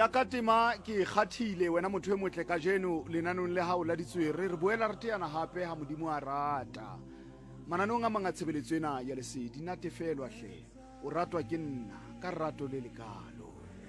ya ka tema ke kgathile wena motho e motle ka jeno lenanong le hao la ditswere re boela re teana hape ha modimo a rata mananong a manga tshebeletso ena ya lesedi natefelwa hle o ratwa ke nna ka rato le lekalo